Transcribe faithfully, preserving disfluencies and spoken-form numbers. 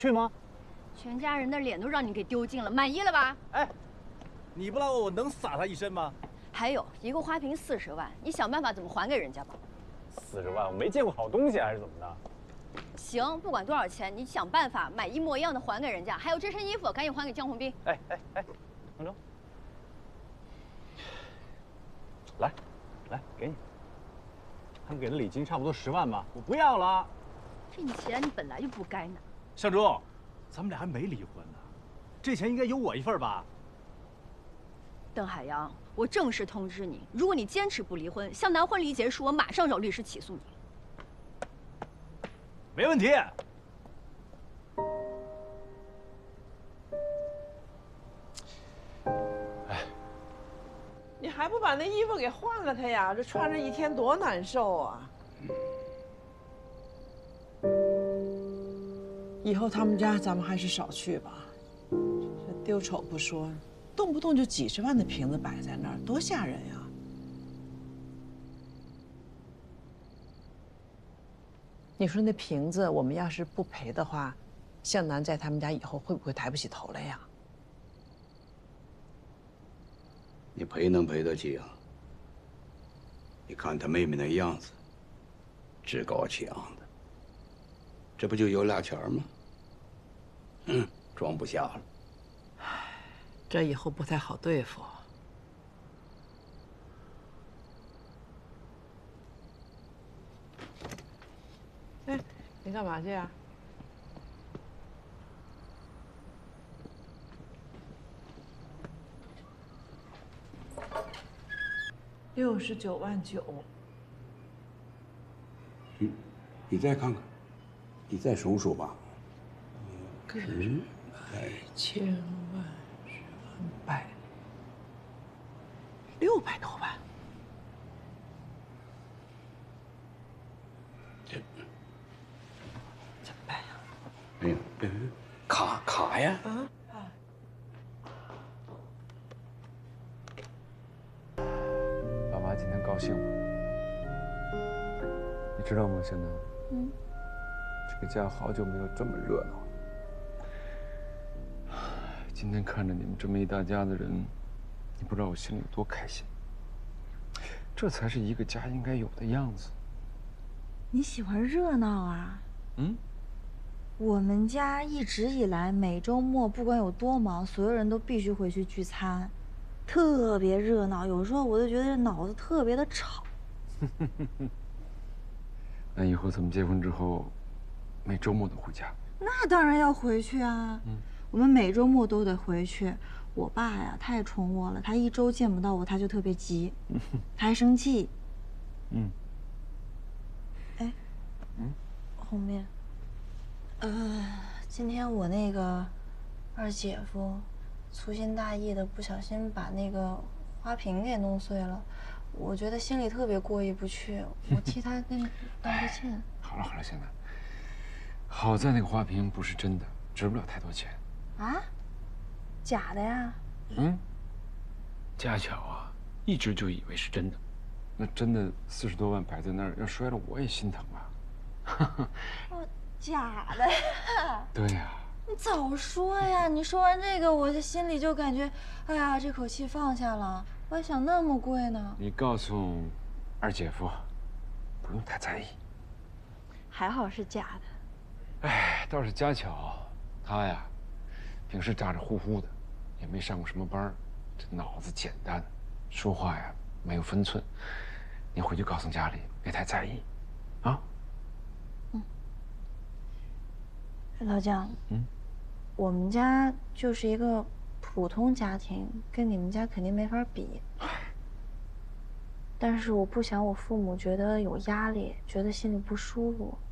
去吗？ 全家人的脸都让你给丢尽了，满意了吧？ 哎，你不拉我，我能撒他一身吗？ 还有一个花瓶四十万，你想办法怎么还给人家吧。 四十万，我没见过好东西还是怎么的？ 行，不管多少钱，你想办法买一模一样的还给人家。还有这身衣服，赶紧还给江宏斌。 哎哎哎，杭州，来，来，给你。他们给的礼金差不多十万吧，我不要了。 这你钱你本来就不该拿。 向珠，咱们俩还没离婚呢，这钱应该有我一份吧？ 邓海洋，我正式通知你，如果你坚持不离婚，向南婚离结束，我马上找律师起诉你。 没问题。哎， 你还不把那衣服给换了它呀？这穿着一天多难受啊！以后他们家咱们还是少去吧，这丢丑不说，动不动就几十万的瓶子摆在那儿，多吓人呀！你说那瓶子，我们要是不赔的话，向南在他们家以后会不会抬不起头来呀？ 你赔能赔得起啊？你看他妹妹那样子，趾高气昂的，这不就有俩钱吗？嗯，装不下了。 这以后不太好对付。哎，你干嘛去啊？六十九万九。 嗯，你再看看，你再数数吧。 十百千万十万百，六百多万。 这怎么办呀？ 哎呀，别别别，卡卡呀！ 啊啊！ 爸妈今天高兴吗？你知道吗，向南？嗯。这个家好久没有这么热闹了。今天看着你们这么一大家子人，你不知道我心里有多开心。这才是一个家应该有的样子。 你喜欢热闹啊？ 嗯。 我们家一直以来每周末不管有多忙，所有人都必须回去聚餐，特别热闹。有时候我就觉得脑子特别的吵。 那以后咱们结婚之后，每周末都回家？ 那当然要回去啊。嗯。我们每周末都得回去。我爸呀，太宠我了，他一周见不到我，他就特别急，他还生气。嗯。哎。嗯。后面。呃，今天我那个二姐夫粗心大意的不小心把那个花瓶给弄碎了，我觉得心里特别过意不去，我替他跟道个歉。 好了好了，现在好在那个花瓶不是真的，值不了太多钱。 啊？假的呀？ 嗯。家巧啊，一直就以为是真的，那真的四十多万摆在那儿，要摔了我也心疼啊。 哦，假的呀？ 对呀。 你早说呀！你说完这个，我这心里就感觉，哎呀，这口气放下了。我还想那么贵呢。 你告诉二姐夫，不用太在意。 还好是假的。 哎，倒是家巧，他呀，平时咋咋呼呼的，也没上过什么班，这脑子简单，说话呀没有分寸。你回去告诉家里，别太在意，啊？ 嗯。老姜。 嗯。 我们家就是一个普通家庭，跟你们家肯定没法比。但是我不想我父母觉得有压力，觉得心里不舒服。